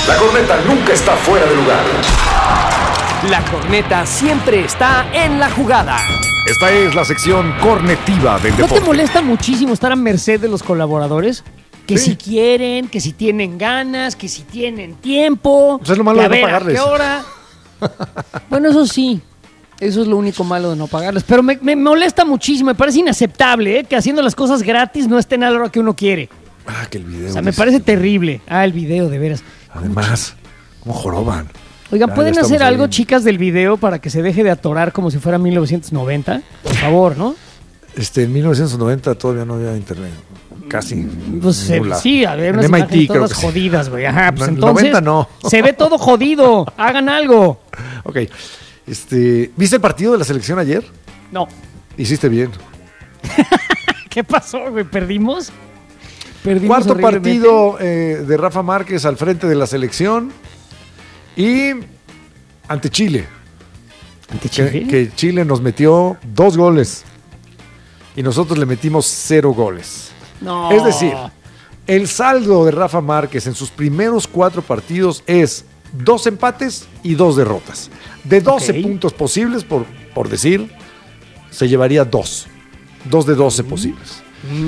La corneta nunca está fuera de lugar. La corneta siempre está en la jugada. Esta es la sección cornetiva del ¿No deporte. te molesta muchísimo estar a merced de los colaboradores? Que Sí. si quieren, que si tienen ganas, que si tienen tiempo. Pues es lo malo que de a no ver, pagarles. ¿a qué hora? Bueno, eso sí. Eso es lo único malo de no pagarles. Pero me molesta muchísimo. Me parece inaceptable, que haciendo las cosas gratis no estén a la hora que uno quiere. Ah, que el video. O sea, me dice. parece terrible. Ah, el video, de veras. Además, ¿cómo joroban? Oigan, Ya ¿pueden estamos hacer ahí. algo, chicas, del video para que se deje de atorar como si fuera 1990? Por favor, ¿no? En 1990 todavía no había internet. Casi. Pues en ningún lado. sí, a ver, En unas MIT imágenes creo todas que sí. jodidas, güey. Ajá, pues No, en entonces 90 no. se ve todo jodido. Hagan algo. Ok. ¿Viste el partido de la selección ayer? No. Hiciste bien. ¿Qué pasó, güey? ¿Perdimos? Perdimos Cuarto horriblemente. partido de Rafa Márquez al frente de la selección y ante Chile. ¿Ante Chile? Que Chile nos metió 2 goles y nosotros le metimos 0 goles. No. Es decir, el saldo de Rafa Márquez en sus primeros 4 partidos es 2 empates y 2 derrotas. De 12 Ok. puntos posibles, por decir, se llevaría 2. 2 de 12 posibles.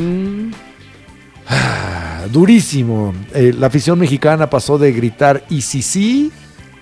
Durísimo. La afición mexicana pasó de gritar "y sí",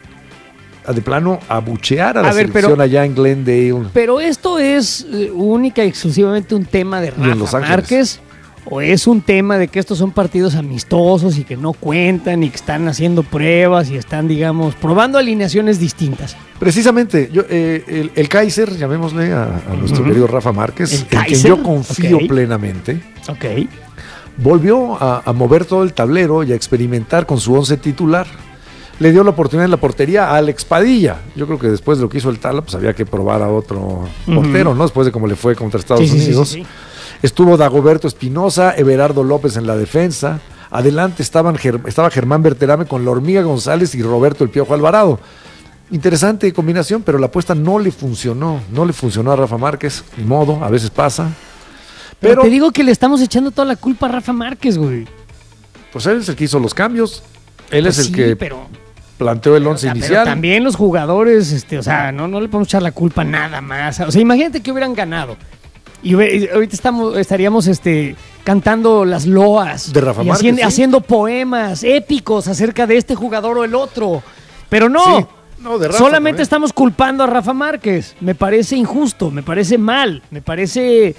a de plano abuchear a la A ver, selección pero- allá en Glendale. Pero esto es única y exclusivamente un tema de Y en Los Rafa Ángeles. Márquez. ¿O es un tema de que estos son partidos amistosos y que no cuentan y que están haciendo pruebas y están, digamos, probando alineaciones distintas? Precisamente, el Kaiser, llamémosle a nuestro querido Rafa Márquez, El en quien Kaiser, yo confío ok. plenamente, Ok. volvió a mover todo el tablero y a experimentar con su 11 titular. Le dio la oportunidad en la portería a Alex Padilla. Yo creo que después de lo que hizo el Tala, pues había que probar a otro portero, ¿no? Después de cómo le fue contra Estados Unidos. Sí. Estuvo Dagoberto Espinosa, Everardo López en la defensa. Adelante estaba Germán Berterame con la Hormiga González y Roberto El Piojo Alvarado. Interesante combinación, pero la apuesta no le funcionó. No le funcionó a Rafa Márquez. Ni modo, a veces pasa. Pero te digo que le estamos echando toda la culpa a Rafa Márquez, güey. Pues él es el que hizo los cambios. Él Pues es el sí, que pero planteó el once pero inicial. también los jugadores, o sea, no le podemos echar la culpa nada más. O sea, imagínate que hubieran ganado. Y ahorita estaríamos cantando las loas. De Rafa y Márquez, sí. haciendo poemas épicos acerca de este jugador o el otro. Pero no. Sí. No, de Rafa Solamente también. estamos culpando a Rafa Márquez. Me parece injusto, me parece mal, me parece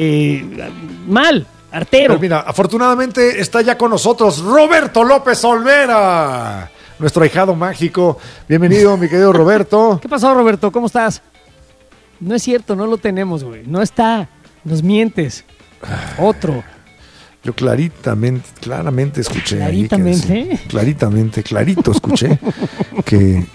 mal, artero. Pero mira, afortunadamente está ya con nosotros Roberto López Olvera, nuestro ahijado mágico. Bienvenido, mi querido Roberto. ¿Qué pasó, Roberto? ¿Cómo estás? No es cierto, no lo tenemos, güey. No está. Nos mientes. Otro. Yo claramente escuché. ahí ¿Claritamente? clarito escuché que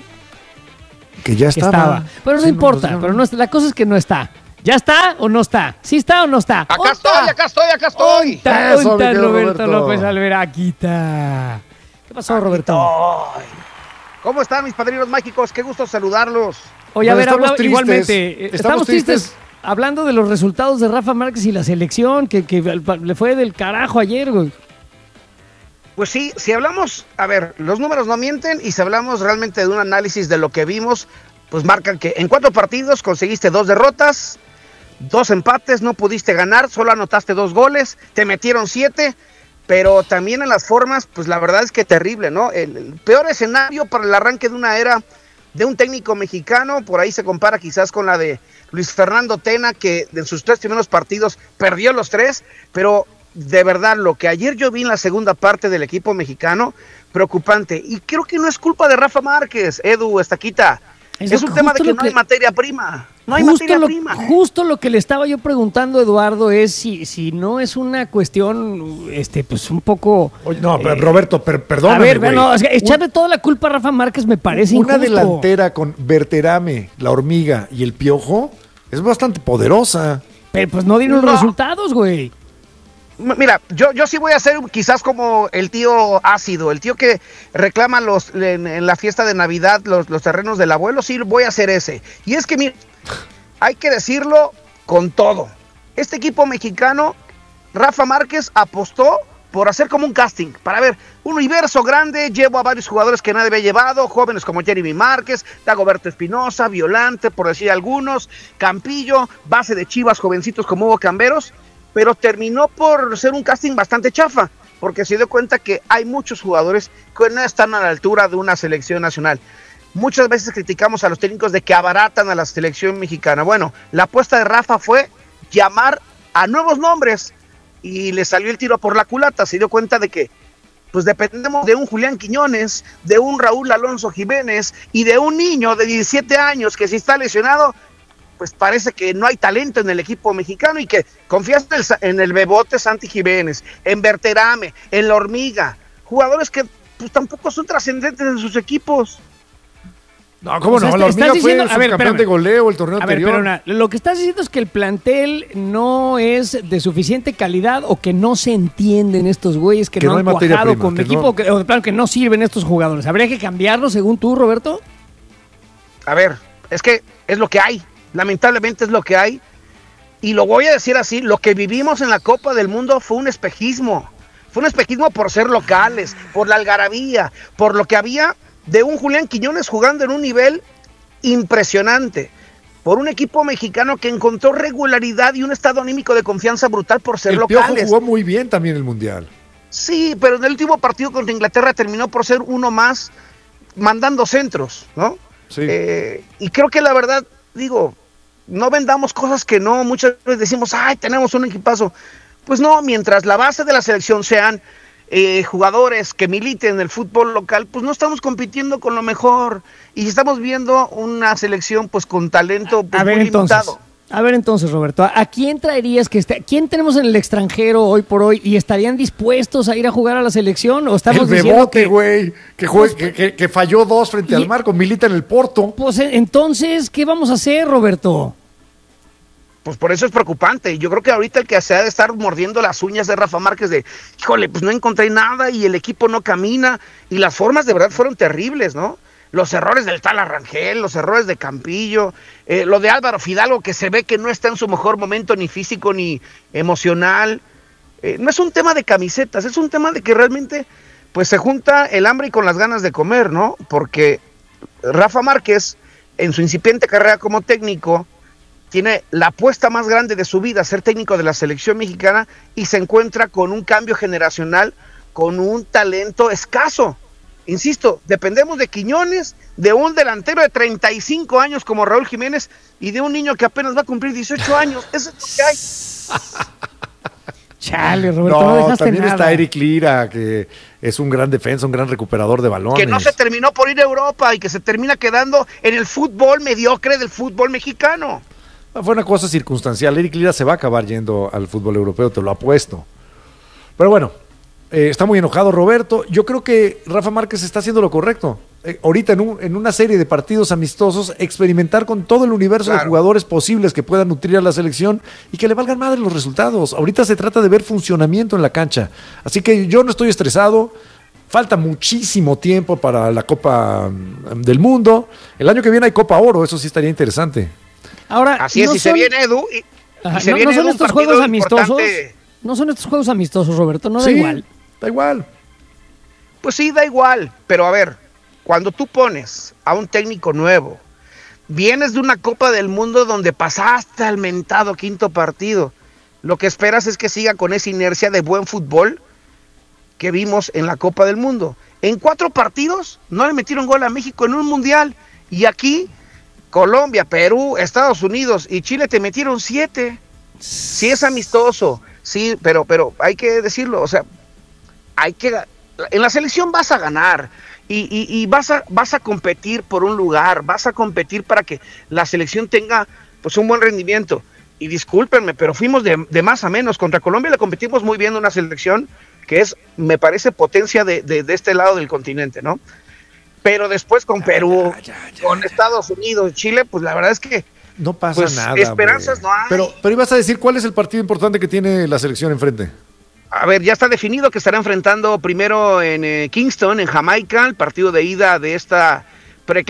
ya Que estaba. estaba. Pero no Sí, importa. Pero no está. La cosa es que no está. ¿Ya está o no está? ¿Sí está o no está? Acá estoy. ¿Está Eso, mi querido Roberto Roberto. López Alveraquita? ¿Qué pasó, Roberto? Ay. ¿Cómo están mis padrinos mágicos? Qué gusto saludarlos. Oye, a Pues ver, estamos tristes. igualmente. Estamos tristes. Hablando de los resultados de Rafa Márquez y la selección, que le fue del carajo ayer, güey. Pues sí, si hablamos, a ver, los números no mienten y si hablamos realmente de un análisis de lo que vimos, pues marcan que en 4 partidos conseguiste 2 derrotas, 2 empates, no pudiste ganar, solo anotaste 2 goles, te metieron 7, pero también en las formas, pues la verdad es que terrible, ¿no? El peor escenario para el arranque de una era de un técnico mexicano, por ahí se compara quizás con la de Luis Fernando Tena, que en sus 3 primeros partidos perdió los 3, pero de verdad lo que ayer yo vi en la segunda parte del equipo mexicano, preocupante, y creo que no es culpa de Rafa Márquez, Edu, Estaquita, es un tema de que no hay materia prima, no hay materia prima. Justo lo que le estaba yo preguntando, Eduardo, es si no es una cuestión, pues un poco... Oye, no, pero Roberto, perdóname, a ver, güey. bueno, echarle toda la culpa a Rafa Márquez me parece Una injusto. delantera con Berterame, la Hormiga y el Piojo es bastante poderosa. Pero pues no dieron No. los resultados, güey. Mira, yo sí voy a ser quizás como el tío ácido, el tío que reclama en la fiesta de Navidad los terrenos del abuelo, sí voy a ser ese. Y es que, mira, hay que decirlo con todo. Este equipo mexicano, Rafa Márquez apostó por hacer como un casting, para ver un universo grande. Llevo a varios jugadores que nadie había llevado, jóvenes como Jeremy Márquez, Dagoberto Espinosa, Violante, por decir algunos, Campillo, base de Chivas, jovencitos como Hugo Camberos, pero terminó por ser un casting bastante chafa, porque se dio cuenta que hay muchos jugadores que no están a la altura de una selección nacional. Muchas veces criticamos a los técnicos de que abaratan a la selección mexicana. Bueno, la apuesta de Rafa fue llamar a nuevos nombres y le salió el tiro por la culata. Se dio cuenta de que pues dependemos de un Julián Quiñones, de un Raúl Alonso Jiménez y de un niño de 17 años que si está lesionado, pues parece que no hay talento en el equipo mexicano y que confías en el Bebote Santi Jiménez, en Berterame, en La Hormiga, jugadores que pues tampoco son trascendentes en sus equipos. No, ¿cómo no? La Hormiga fue subcampeón de goleo el torneo anterior. Pero lo que estás diciendo es que el plantel no es de suficiente calidad o que no se entienden estos güeyes, que no han cuajado con mi equipo, o de plano que no sirven estos jugadores. ¿Habría que cambiarlo según tú, Roberto? A ver, es que es lo que hay. Lamentablemente es lo que hay. Y lo voy a decir así, lo que vivimos en la Copa del Mundo fue un espejismo. Fue un espejismo por ser locales, por la algarabía, por lo que había de un Julián Quiñones jugando en un nivel impresionante, por un equipo mexicano que encontró regularidad y un estado anímico de confianza brutal por ser locales. El Piojo jugó muy bien también el Mundial. Sí, pero en el último partido contra Inglaterra terminó por ser uno más mandando centros, ¿no? Sí. Y creo que la verdad, digo, no vendamos cosas que no, muchas veces decimos, ay, tenemos un equipazo. Pues no, mientras la base de la selección sean jugadores que militen en el fútbol local, pues no estamos compitiendo con lo mejor y estamos viendo una selección pues con talento pues, muy limitado. A ver entonces, Roberto, ¿a quién traerías quién tenemos en el extranjero hoy por hoy y estarían dispuestos a ir a jugar a la selección? ¿O estamos el Bebote, güey, que falló 2 frente al marco, milita en el Porto? Pues entonces, ¿qué vamos a hacer, Roberto? Pues por eso es preocupante. Yo creo que ahorita el que se ha de estar mordiendo las uñas de Rafa Márquez de, híjole, pues no encontré nada y el equipo no camina y las formas de verdad fueron terribles, ¿no? Los errores del tal Arrangel, los errores de Campillo, lo de Álvaro Fidalgo que se ve que no está en su mejor momento ni físico ni emocional. No es un tema de camisetas, es un tema de que realmente pues se junta el hambre y con las ganas de comer, ¿no? Porque Rafa Márquez en su incipiente carrera como técnico tiene la apuesta más grande de su vida, ser técnico de la selección mexicana, y se encuentra con un cambio generacional, con un talento escaso. Insisto, dependemos de Quiñones, de un delantero de 35 años como Raúl Jiménez y de un niño que apenas va a cumplir 18 años. Eso es lo que hay. Chale, Roberto, no dejaste también nada. Está Eric Lira, que es un gran defensa, un gran recuperador de balones. Que no se terminó por ir a Europa y que se termina quedando en el fútbol mediocre del fútbol mexicano. Fue una cosa circunstancial. Eric Lira se va a acabar yendo al fútbol europeo, te lo apuesto. Pero bueno, está muy enojado Roberto. Yo creo que Rafa Márquez está haciendo lo correcto. Ahorita en una serie de partidos amistosos, experimentar con todo el universo de jugadores posibles que puedan nutrir a la selección y que le valgan madre los resultados. Ahorita se trata de ver funcionamiento en la cancha. Así que yo no estoy estresado. Falta muchísimo tiempo para la Copa del Mundo. El año que viene hay Copa Oro, eso sí estaría interesante. Ahora, así es, si se viene Edu, no son estos juegos amistosos. No son estos juegos amistosos, Roberto, no da igual. Da igual. Pues sí, da igual, pero a ver, cuando tú pones a un técnico nuevo, vienes de una Copa del Mundo donde pasaste al mentado 5º partido, lo que esperas es que siga con esa inercia de buen fútbol que vimos en la Copa del Mundo. En 4 partidos no le metieron gol a México en un mundial, y aquí Colombia, Perú, Estados Unidos y Chile te metieron 7. Sí es amistoso, sí, pero hay que decirlo, o sea, en la selección vas a ganar y vas a competir por un lugar, vas a competir para que la selección tenga pues un buen rendimiento. Y discúlpenme, pero fuimos de más a menos. Contra Colombia le competimos muy bien, una selección que es, me parece, potencia de este lado del continente, ¿no? Pero después con Perú, con Estados Unidos, Chile, pues la verdad es que no pasa nada. Esperanzas no hay. Pero ibas a decir, ¿cuál es el partido importante que tiene la selección enfrente? A ver, ya está definido que estará enfrentando primero en Kingston, en Jamaica, el partido de ida de esta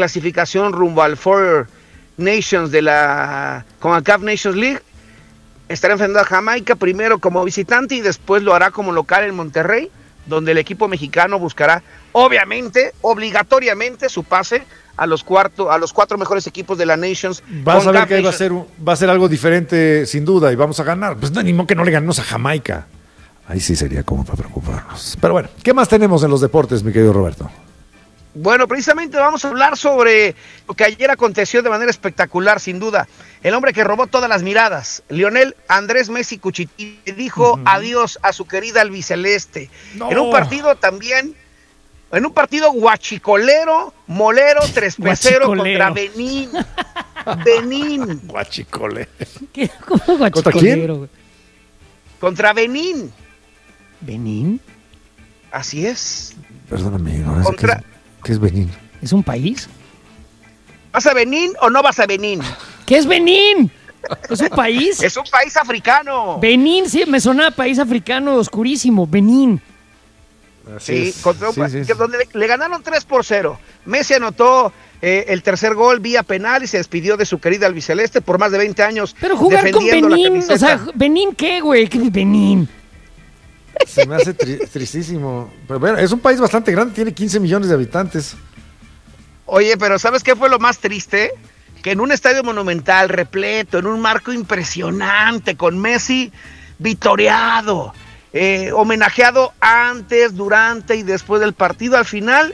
preclasificación rumbo al Four Nations de la CONCACAF Nations League. estará enfrentando a Jamaica primero como visitante y después lo hará como local en Monterrey, donde el equipo mexicano buscará, obviamente, obligatoriamente, su pase a los cuatro mejores equipos de la Nations. Vas a ver que va a ser algo diferente, sin duda, y vamos a ganar. Pues no, ni modo que no le ganemos a Jamaica. Ahí sí sería como para preocuparnos. Pero bueno, ¿qué más tenemos en los deportes, mi querido Roberto? Bueno, precisamente vamos a hablar sobre lo que ayer aconteció de manera espectacular, sin duda. El hombre que robó todas las miradas, Lionel Andrés Messi Cuchití, dijo adiós a su querida albiceleste. No. En un partido guachicolero, molero, 3-0 contra Benín. Benín. Guachicolero. ¿Cómo guachicolero? ¿Contra quién? Contra Benín. ¿Benín? Así es. Perdóname, no sé ¿qué es Benín? ¿Es un país? ¿Vas a Benín o no vas a Benín? ¿Qué es Benín? ¿Es un país? Es un país africano. Benín, sí, me sonaba país africano oscurísimo. Benín. Sí, donde le ganaron 3-0. Messi anotó el tercer gol vía penal y se despidió de su querida albiceleste por más de 20 años. Pero jugar con Benín, o sea, ¿Benín qué, güey? ¿Qué es Benín? Se me hace tristísimo. Pero bueno, es un país bastante grande, tiene 15 millones de habitantes. Oye, pero ¿sabes qué fue lo más triste? Que en un estadio monumental, repleto, en un marco impresionante, con Messi vitoreado, homenajeado antes, durante y después del partido, al final,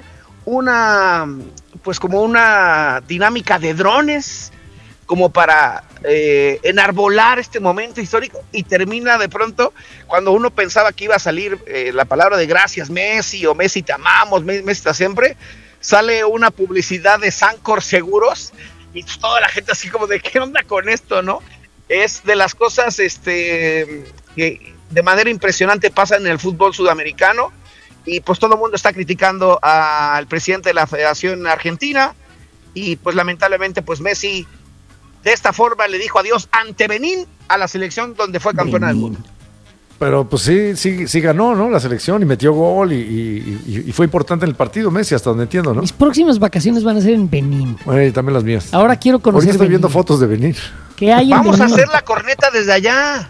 como una dinámica de drones, como para enarbolar este momento histórico, y termina de pronto, cuando uno pensaba que iba a salir la palabra de gracias Messi, o Messi te amamos, Messi está siempre, sale una publicidad de Sancor Seguros, y toda la gente así como de ¿qué onda con esto, no? Es de las cosas que de manera impresionante pasan en el fútbol sudamericano, y pues todo el mundo está criticando al presidente de la Federación Argentina, y pues lamentablemente pues Messi de esta forma le dijo adiós ante Benín a la selección donde fue campeona del mundo. Pero pues sí ganó, ¿no? La selección y metió gol y fue importante en el partido Messi, hasta donde entiendo, ¿no? Mis próximas vacaciones van a ser en Benín. Bueno, y también las mías. Ahora quiero conocer Ahorita estoy viendo fotos de Benín. ¿Qué hay en Vamos Benín? a hacer la corneta desde allá.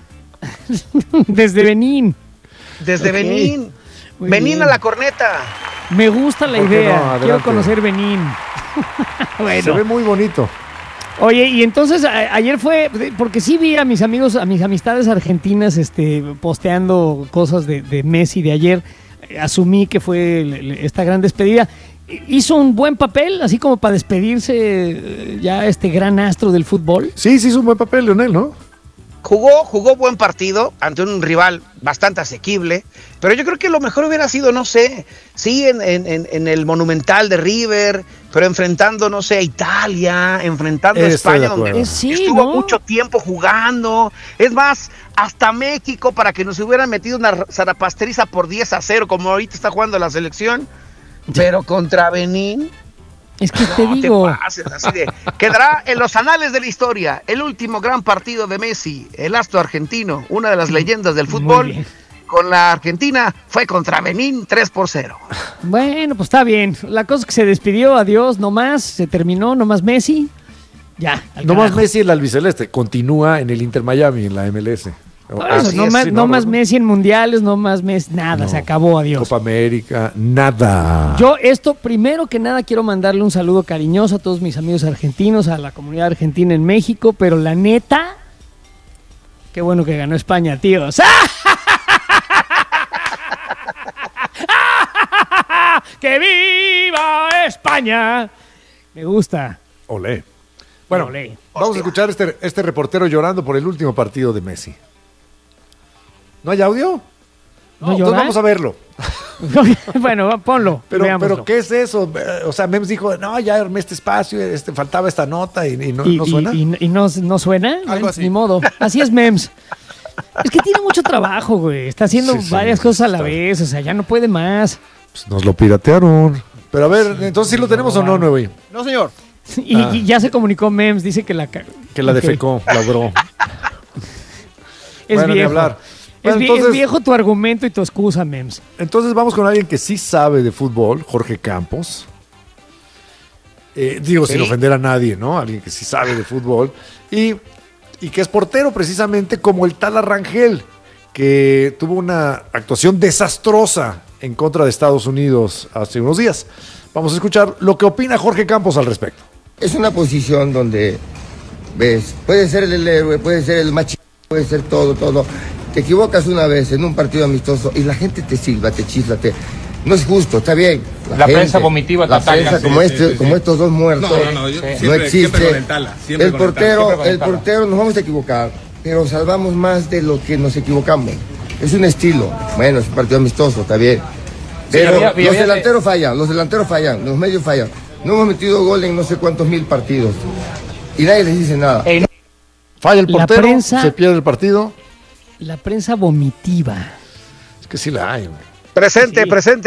Desde Benín. Desde Benín. Muy Benín bien. a la corneta. Me gusta la ¿Por qué idea. no? Quiero conocer Benín. Bueno. Se ve muy bonito. Oye, y entonces ayer fue, porque sí vi a mis amigos, a mis amistades argentinas posteando cosas de Messi de ayer. Asumí que fue esta gran despedida. ¿Hizo un buen papel, así como para despedirse ya este gran astro del fútbol? Sí, hizo un buen papel, Lionel, ¿no? Jugó buen partido ante un rival bastante asequible, pero yo creo que lo mejor hubiera sido, no sé, sí, en el Monumental de River, pero enfrentando, no sé, a Italia, enfrentando a España, donde estuvo mucho tiempo jugando. Es más, hasta México, para que nos hubieran metido una zarapasteriza por 10-0, como ahorita está jugando la selección, pero contra Benín. Es que te digo. Te pases, así de, quedará en los anales de la historia el último gran partido de Messi, el astro argentino, una de las leyendas del fútbol. Con la Argentina fue contra Benín 3-0. Bueno, pues está bien. La cosa es que se despidió, adiós, no más, se terminó, no más Messi. Ya. No más Messi en la albiceleste, continúa en el Inter Miami, en la MLS. Eso, no más Messi en mundiales, no más Messi, nada, se acabó, adiós. Copa América, nada. Yo primero que nada quiero mandarle un saludo cariñoso a todos mis amigos argentinos, a la comunidad argentina en México, pero la neta, qué bueno que ganó España, tíos. ¡Que viva España! Me gusta. Olé. Bueno, Olé. Vamos a escuchar este reportero llorando por el último partido de Messi. ¿No hay audio? ¿No entonces vamos a verlo. Bueno, ponlo. Pero ¿qué es eso? O sea, Mems dijo, no, ya armé este espacio, faltaba esta nota y no suena. ¿Y no suena? Algo así. Ni modo. Así es Mems. Es que tiene mucho trabajo, güey. Está haciendo varias cosas a la vez. O sea, ya no puede más. Pues nos lo piratearon. Pero a ver, entonces ¿sí lo tenemos o no, Nuevo? No, señor. Y ya se comunicó Mems, dice que la defecó, logró. Es bueno, viejo. Ni hablar. Es viejo tu argumento y tu excusa, Mems. Entonces vamos con alguien que sí sabe de fútbol, Jorge Campos. Sin ofender a nadie, ¿no? Alguien que sí sabe de fútbol. Y y que es portero precisamente como el Tala Rangel, que tuvo una actuación desastrosa en contra de Estados Unidos hace unos días. Vamos a escuchar lo que opina Jorge Campos al respecto. Es una posición donde, ves, puede ser el héroe, puede ser el más chico, puede ser todo. Te equivocas una vez en un partido amistoso y la gente te silba, te chifla, no es justo, está bien. La prensa vomitiva, la prensa como estos dos muertos, no existe. El portero nos vamos a equivocar, pero salvamos más de lo que nos equivocamos. Es un estilo. Bueno, es un partido amistoso, está bien. Pero los delanteros fallan, los medios fallan. No hemos metido gol en no sé cuántos mil partidos y nadie les dice nada. Falla el portero, se pierde el partido. La prensa vomitiva. Es que sí la hay. Presente.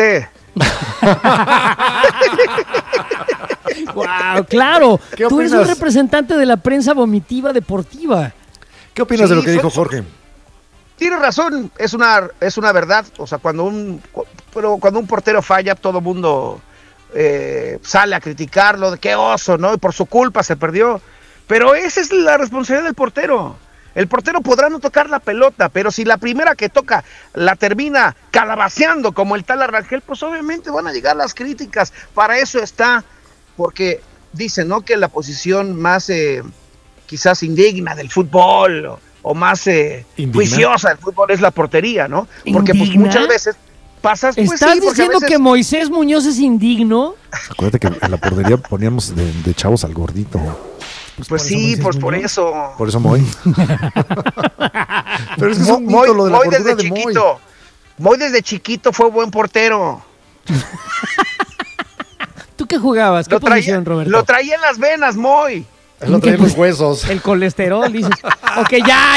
Wow, claro. Tú eres un representante de la prensa vomitiva deportiva. ¿Qué opinas de lo que dijo Jorge? Tiene razón, es una verdad. O sea, cuando un portero falla, todo el mundo sale a criticarlo, de qué oso, ¿no? Y por su culpa se perdió. Pero esa es la responsabilidad del portero. El portero podrá no tocar la pelota, pero si la primera que toca la termina calabaceando como el Tala Rangel, pues obviamente van a llegar las críticas. Para eso está, porque dicen, ¿no?, que la posición más quizás indigna del fútbol o más juiciosa del fútbol es la portería, ¿no? Porque pues, muchas veces pasas... Pues, ¿Estás diciendo que Moisés Muñoz es indigno? Acuérdate que en la portería poníamos de chavos al gordito. Pues sí, pues por eso. Por eso Moy. Pero es que es un mito lo de la portería de Moy. Moy desde chiquito fue buen portero. ¿Tú qué jugabas? ¿Qué posición, Roberto? Lo traía en las venas, Moy. Lo traía en los huesos. El colesterol, dices. Ok, ya.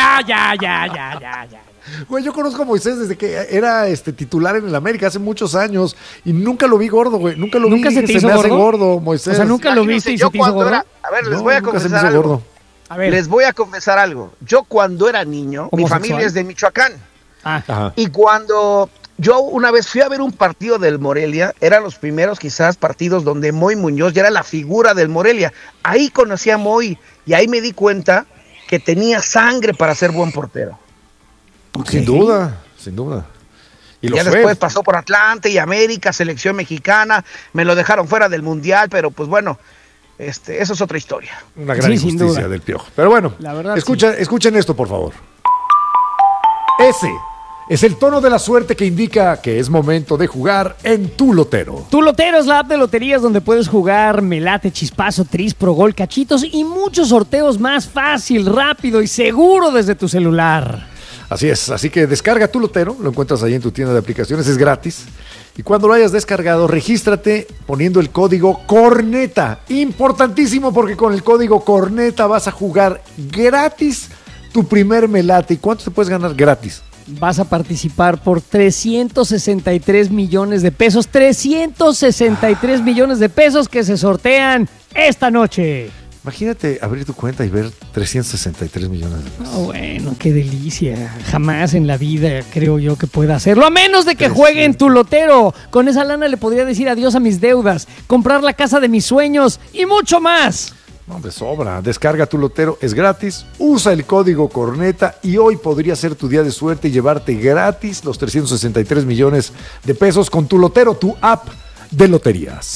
Güey, yo conozco a Moisés desde que era titular en el América hace muchos años y nunca lo vi gordo, güey. Nunca lo vi. ¿Nunca se te hizo hace gordo, Moisés. O sea, nunca lo viste y se te hizo gordo. Les voy a confesar algo. Les voy a confesar algo. Yo cuando era niño, mi familia es de Michoacán. Ajá. Y cuando yo una vez fui a ver un partido del Morelia, eran los primeros quizás partidos donde Moy Muñoz ya era la figura del Morelia. Ahí conocí a Moy y ahí me di cuenta que tenía sangre para ser buen portero. Okay. Sin duda. Y ya después pasó por Atlante y América, selección mexicana, me lo dejaron fuera del Mundial, pero pues bueno, eso es otra historia. Una gran injusticia del Piojo. Pero bueno, la verdad, escuchen esto, por favor. Ese es el tono de la suerte que indica que es momento de jugar en Tu Lotero. Tu Lotero es la app de loterías donde puedes jugar Melate, Chispazo, Tris, Pro Gol, Cachitos y muchos sorteos más fácil, rápido y seguro desde tu celular. Así es, así que descarga Tu Lotero, lo encuentras ahí en tu tienda de aplicaciones, es gratis. Y cuando lo hayas descargado, regístrate poniendo el código CORNETA. Importantísimo, porque con el código CORNETA vas a jugar gratis tu primer Melate. ¿Y cuánto te puedes ganar gratis? Vas a participar por 363 millones de pesos. 363 millones de pesos que se sortean esta noche. Imagínate abrir tu cuenta y ver 363 millones de pesos. Oh, bueno, qué delicia. Jamás en la vida creo yo que pueda hacerlo, a menos de que juegue en Tu Lotero. Con esa lana le podría decir adiós a mis deudas, comprar la casa de mis sueños y mucho más. No, de sobra. Descarga Tu Lotero, es gratis. Usa el código CORNETA y hoy podría ser tu día de suerte y llevarte gratis los 363 millones de pesos con Tu Lotero, tu app de loterías.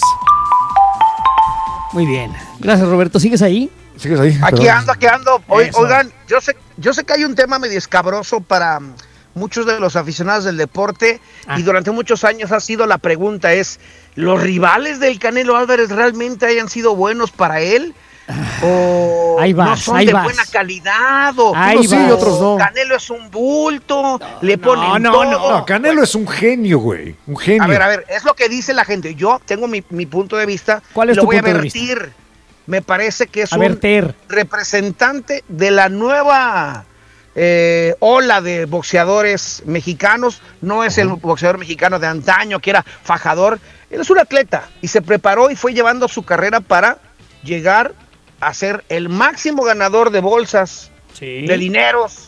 Muy bien. Gracias, Roberto. ¿Sigues ahí? ¿Sigues ahí? Aquí ando. Oigan, yo sé que hay un tema medio escabroso para muchos de los aficionados del deporte y durante muchos años ha sido la pregunta es, ¿los rivales del Canelo Álvarez realmente hayan sido buenos para él? ¿O no son de buena calidad? ¿O unos sí y otros no? Canelo es un bulto, le ponen todo. No, Canelo es un genio, güey. Un genio. A ver, es lo que dice la gente. Yo tengo mi punto de vista. ¿Cuál es lo tu voy punto a de vertir. vista? Me parece que es un representante de la nueva ola de boxeadores mexicanos. No es el boxeador mexicano de antaño que era fajador. Él es un atleta y se preparó y fue llevando su carrera para llegar a ser el máximo ganador de bolsas, de dineros,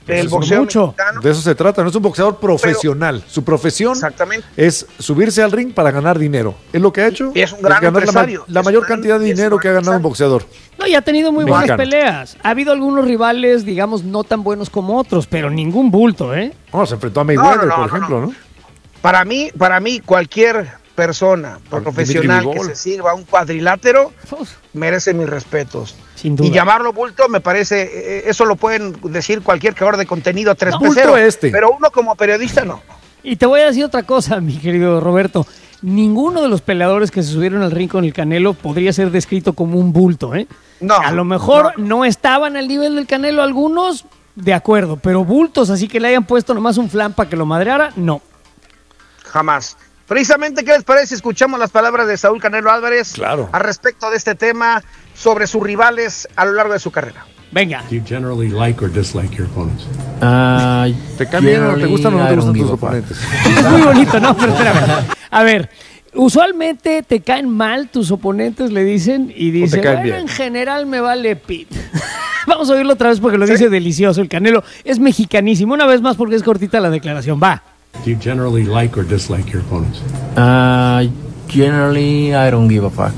del boxeo mexicano. De eso se trata, no es un boxeador profesional. Pero, su profesión es subirse al ring para ganar dinero. Es lo que ha hecho. Y es un gran empresario. La mayor cantidad de dinero que ha ganado un boxeador. No, y ha tenido muy buenas peleas. Ha habido algunos rivales, digamos, no tan buenos como otros, pero ningún bulto, ¿eh? No, se enfrentó a Mayweather, por ejemplo, ¿no? Para mí, cualquier persona profesional que se sirva un cuadrilátero merece mis respetos. Sin duda. Y llamarlo bulto me parece, eso lo pueden decir cualquier creador de contenido 3.0, pero uno como periodista no. Y te voy a decir otra cosa, mi querido Roberto. Ninguno de los peleadores que se subieron al ring con el Canelo podría ser descrito como un bulto, ¿eh? No. A lo mejor no estaban al nivel del Canelo algunos, de acuerdo, pero bultos, así que le hayan puesto nomás un flan para que lo madreara, no. Jamás. Precisamente, ¿qué les parece? Escuchamos las palabras de Saúl Canelo Álvarez al respecto de este tema sobre sus rivales a lo largo de su carrera. Venga. Do you generally like or dislike your opponents? ¿Te cambian o te gustan o no te gustan tus oponentes? Es muy bonito, ¿no? Pero espérame. A ver, usualmente te caen mal tus oponentes, le dicen, y dice, bueno, en general me vale pit. Vamos a oírlo otra vez porque lo dice delicioso. El Canelo es mexicanísimo. Una vez más porque es cortita la declaración. Va. Do you generally like or dislike your opponents? Generally, I don't give a fuck.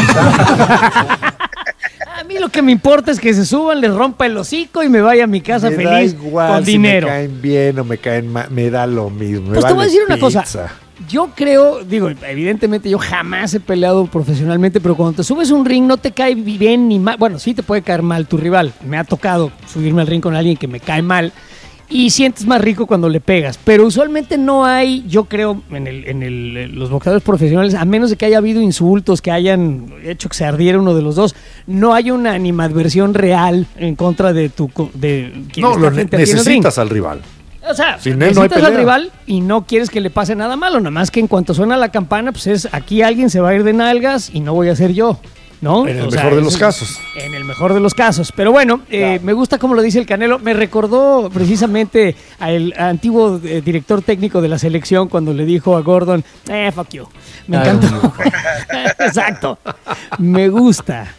A mí lo que me importa es que se suban, les rompa el hocico y me vaya a mi casa feliz con dinero. Me caen bien o me caen mal, me da lo mismo. Pues te voy a decir una cosa. Yo creo, evidentemente yo jamás he peleado profesionalmente, pero cuando te subes a un ring no te cae bien ni mal. Bueno, sí te puede caer mal tu rival. Me ha tocado subirme al ring con alguien que me cae mal. Y sientes más rico cuando le pegas. Pero usualmente no hay, yo creo, en los boxeadores profesionales, a menos de que haya habido insultos, que hayan hecho que se ardiera uno de los dos, no hay una animadversión real en contra de quien no, está frente a ti en el ring. Necesitas al rival. O sea, necesitas al rival y no quieres que le pase nada malo. Nada más que en cuanto suena la campana, pues es aquí alguien se va a ir de nalgas y no voy a ser yo. ¿No? En el mejor de los casos. En el mejor de los casos. Pero bueno, me gusta como lo dice el Canelo. Me recordó precisamente al antiguo director técnico de la selección cuando le dijo a Gordon, fuck you. Me encantó. Exacto. Me gusta.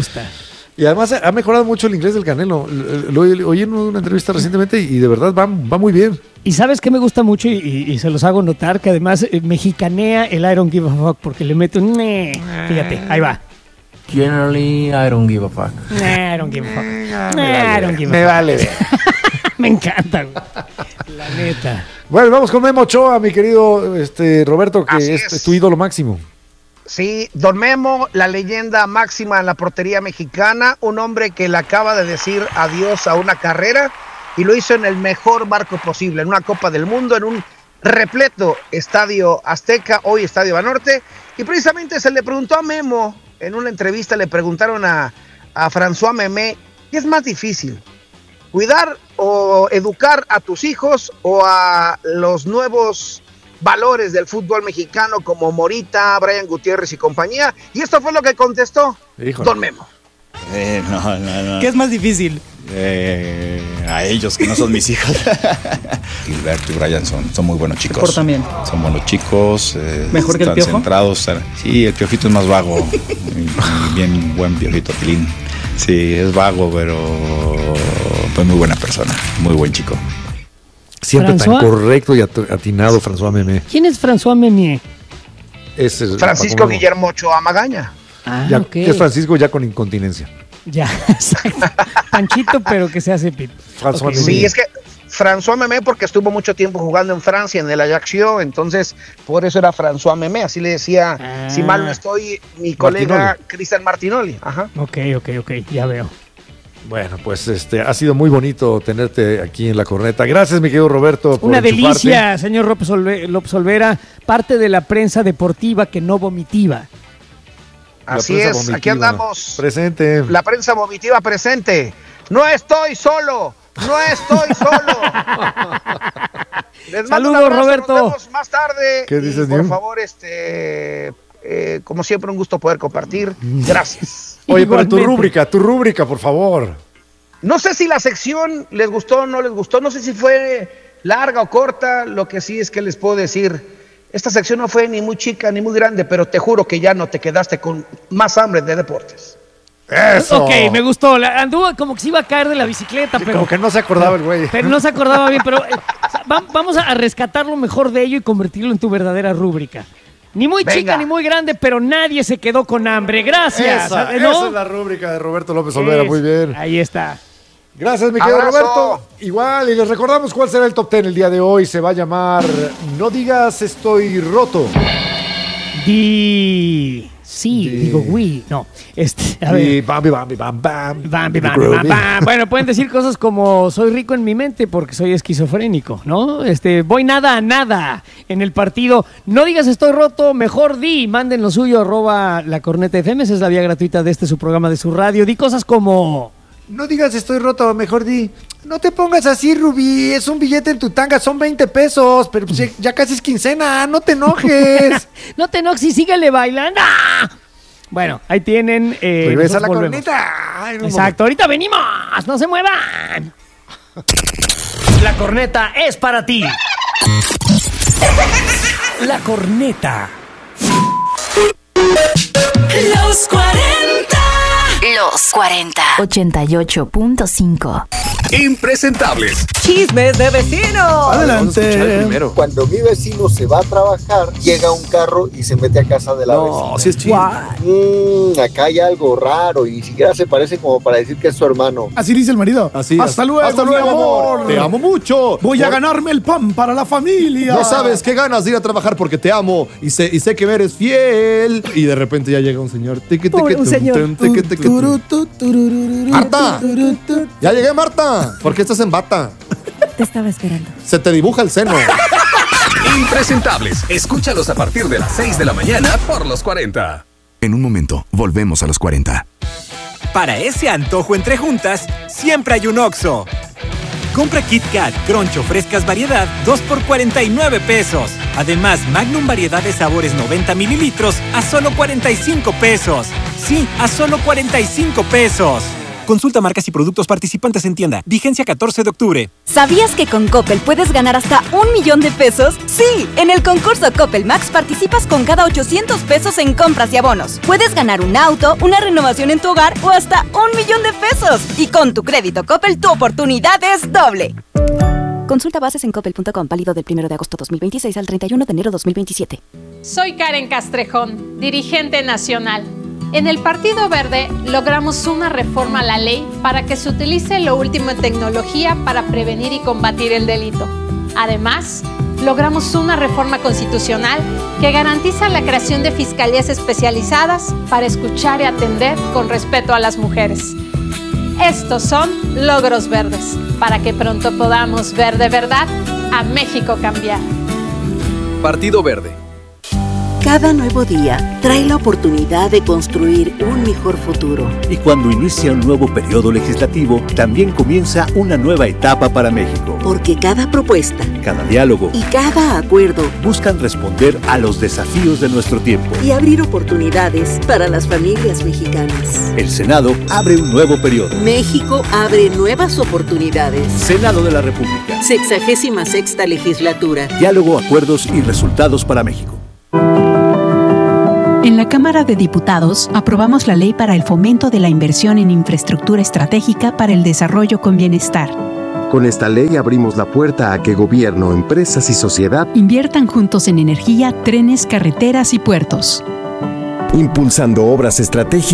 Y además ha mejorado mucho el inglés del Canelo. Lo oí en una entrevista recientemente y de verdad va muy bien. Y ¿sabes qué me gusta mucho? Y se los hago notar, que además mexicanea el I don't give a fuck porque le meto un... Fíjate, ahí va. Generally, I don't give a fuck. I don't give a fuck. I don't give a fuck. Me vale. Me encanta, güey. La neta. Bueno, vamos con Memo Ochoa, mi querido Roberto, que es tu ídolo máximo. Sí, Don Memo, la leyenda máxima en la portería mexicana, un hombre que le acaba de decir adiós a una carrera y lo hizo en el mejor marco posible, en una Copa del Mundo, en un repleto Estadio Azteca, hoy Estadio Banorte, y precisamente se le preguntó a Memo, en una entrevista le preguntaron a François Memé, ¿qué es más difícil? ¿Cuidar o educar a tus hijos o a los nuevos valores del fútbol mexicano como Morita, Brian Gutiérrez y compañía? Y esto fue lo que contestó Don Memo. No. ¿Qué es más difícil? A ellos, que no son mis hijos. Gilberto y Brian son muy buenos chicos. Por también. Son buenos chicos. ¿Mejor que el Piojo? Centrados. Sí, el Piojito es más vago. Bien buen Piojito, Pilín. Sí, es vago, pero pues muy buena persona. Muy buen chico. Siempre tan correcto y atinado, François Memé. ¿Quién es François Memé? Es Francisco Guillermo Ochoa Magaña. Okay. Es Francisco ya con incontinencia. Ya, exacto. Panchito, pero que se hace pip. Okay. Sí, es que François Memé porque estuvo mucho tiempo jugando en Francia, en el Ajaccio, entonces por eso era François Memé, así le decía, si mal no estoy, mi colega Cristian Martinoli. Ajá. Ok, ya veo. Bueno, pues ha sido muy bonito tenerte aquí en La Corneta. Gracias, mi querido Roberto, por una delicia, señor López Olvera, parte de la prensa deportiva que no vomitiva. Así es, vomitiva. Aquí andamos. Presente. La prensa vomitiva presente. No estoy solo. Saludos, Roberto. Nos vemos más tarde. ¿Qué dices, por favor, como siempre, un gusto poder compartir. Gracias. Oye, pero tu rúbrica, por favor. No sé si la sección les gustó o no les gustó. No sé si fue larga o corta. Lo que sí es que les puedo decir, esta sección no fue ni muy chica ni muy grande, pero te juro que ya no te quedaste con más hambre de deportes. ¡Eso! Ok, me gustó. Anduvo como que se iba a caer de la bicicleta, sí, pero... Como que no se acordaba el güey. Pero no se acordaba bien, pero vamos a rescatar lo mejor de ello y convertirlo en tu verdadera rúbrica. Ni muy chica ni muy grande, pero nadie se quedó con hambre. Gracias. Esa es la rúbrica de Roberto López Olvera. Muy bien. Ahí está. Gracias, mi querido Roberto. Igual, y les recordamos cuál será el top 10 el día de hoy. Se va a llamar No digas estoy roto. Digo, no. A ver. Bambi. Bueno, pueden decir cosas como soy rico en mi mente porque soy esquizofrénico, ¿no? Voy nada a nada en el partido. No digas estoy roto, mejor manden lo suyo, @lacornetafm. Esa es la vía gratuita de su programa de su radio. Di cosas como... No digas estoy roto, mejor di. No te pongas así, Rubí. Es un billete en tu tanga, son 20 pesos. Pero pues ya casi es quincena, no te enojes. No te enojes y síguele bailando. Bueno, ahí tienen. Regresa la corneta. Exacto, ahorita venimos. No se muevan. La corneta es para ti. La corneta. Los 40. Los 40. 88.5. Impresentables. Chismes de vecinos. Adelante. Cuando mi vecino se va a trabajar, llega un carro y se mete a casa de la vecina. No, sí es chido. Acá hay algo raro y ni siquiera se parece como para decir que es su hermano. Así dice el marido. Hasta luego, amor. Te amo mucho. Voy a ganarme el pan para la familia. No sabes qué ganas de ir a trabajar porque te amo y sé que eres fiel. Y de repente ya llega un señor. Marta. Ya llegué, Marta. ¿Por qué estás en bata? Te estaba esperando. Se te dibuja el seno. Impresentables. Escúchalos a partir de las 6 de la mañana por Los 40. En un momento, volvemos a Los 40. Para ese antojo entre juntas, siempre hay un Oxxo. Compra Kit Kat, Crunch o frescas variedad, 2 por 49 pesos. Además, Magnum variedad de sabores 90 mililitros a solo 45 pesos. Sí, a solo 45 pesos. Consulta marcas y productos participantes en tienda. Vigencia 14 de octubre. ¿Sabías que con Coppel puedes ganar hasta 1 millón de pesos? ¡Sí! En el concurso Coppel Max participas con cada 800 pesos en compras y abonos. Puedes ganar un auto, una renovación en tu hogar o hasta 1 millón de pesos. Y con tu crédito Coppel, tu oportunidad es doble. Consulta bases en coppel.com, válido del 1 de agosto 2026 al 31 de enero 2027. Soy Karen Castrejón, dirigente nacional. En el Partido Verde logramos una reforma a la ley para que se utilice lo último en tecnología para prevenir y combatir el delito. Además, logramos una reforma constitucional que garantiza la creación de fiscalías especializadas para escuchar y atender con respeto a las mujeres. Estos son logros verdes, para que pronto podamos ver de verdad a México cambiar. Partido Verde. Cada nuevo día trae la oportunidad de construir un mejor futuro. Y cuando inicia un nuevo periodo legislativo, también comienza una nueva etapa para México. Porque cada propuesta, cada diálogo y cada acuerdo buscan responder a los desafíos de nuestro tiempo y abrir oportunidades para las familias mexicanas. El Senado abre un nuevo periodo. México abre nuevas oportunidades. Senado de la República. 66ª legislatura. Diálogo, acuerdos y resultados para México. En la Cámara de Diputados aprobamos la Ley para el Fomento de la Inversión en Infraestructura Estratégica para el Desarrollo con Bienestar. Con esta ley abrimos la puerta a que gobierno, empresas y sociedad inviertan juntos en energía, trenes, carreteras y puertos. Impulsando obras estratégicas